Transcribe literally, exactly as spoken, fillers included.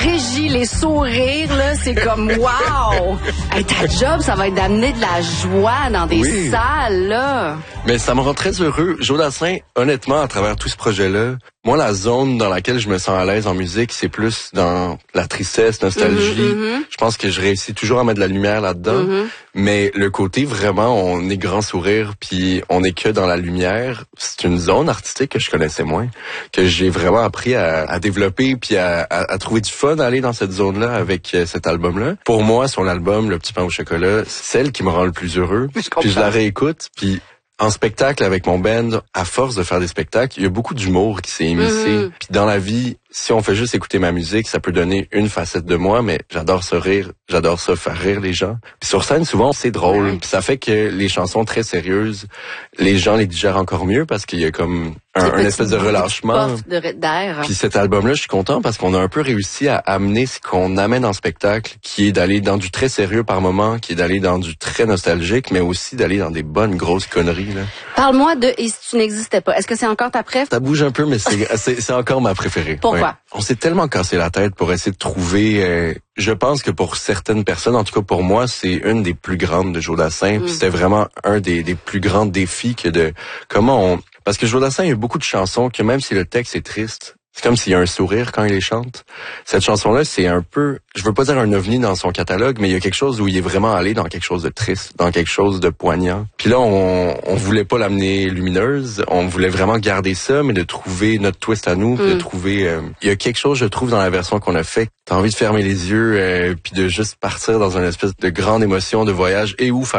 Régie, les sourires, là, c'est comme wow! Hey, ta job, ça va être d'amener de la joie dans des oui. salles, là. Mais ça me rend très heureux. Joe Dassin, honnêtement, à travers tout ce projet-là, moi, la zone dans laquelle je me sens à l'aise en musique, c'est plus dans la tristesse, nostalgie. Mm-hmm, mm-hmm. Je pense que je réussis toujours à mettre de la lumière là-dedans. Mm-hmm. Mais le côté vraiment, on est grand sourire, puis on est que dans la lumière, c'est une zone artistique que je connaissais moins, que j'ai vraiment appris à, à développer, puis à, à, à trouver du fun à aller dans cette zone-là avec euh, cet album-là. Pour moi, son album, Le Petit Pain au Chocolat, c'est celle qui me rend le plus heureux. Je puis je la réécoute, puis en spectacle avec mon band, à force de faire des spectacles, il y a beaucoup d'humour qui s'est émissé. Mm-hmm. Puis dans la vie, si on fait juste écouter ma musique, ça peut donner une facette de moi, mais j'adore ça rire, j'adore ça faire rire les gens. Puis sur scène, souvent, c'est drôle. Ouais. Puis ça fait que les chansons très sérieuses, les gens les digèrent encore mieux parce qu'il y a comme un, un espèce de relâchement. De, d'air. Puis cet album-là, je suis content parce qu'on a un peu réussi à amener ce qu'on amène en spectacle, qui est d'aller dans du très sérieux par moment, qui est d'aller dans du très nostalgique, mais aussi d'aller dans des bonnes grosses conneries, là. Parle-moi de « Et si tu n'existais pas ». Est-ce que c'est encore ta préf? Ça bouge un peu, mais c'est, c'est, c'est encore ma préférée. Pourquoi? Ouais. On s'est tellement cassé la tête pour essayer de trouver... Euh, je pense que pour certaines personnes, en tout cas pour moi, c'est une des plus grandes de Joe Dassin. Mm. Puis c'était vraiment un des, des plus grands défis que de... Comment on... Parce que Joe Dassin, il y a beaucoup de chansons que même si le texte est triste, c'est comme s'il y a un sourire quand il les chante. Cette chanson-là, c'est un peu, je veux pas dire un ovni dans son catalogue, mais il y a quelque chose où il est vraiment allé dans quelque chose de triste, dans quelque chose de poignant. Puis là, on, on voulait pas l'amener lumineuse, on voulait vraiment garder ça, mais de trouver notre twist à nous, mm. de trouver, euh, il y a quelque chose, je trouve, dans la version qu'on a fait. T'as envie de fermer les yeux, euh, puis de juste partir dans une espèce de grande émotion de voyage et ou faire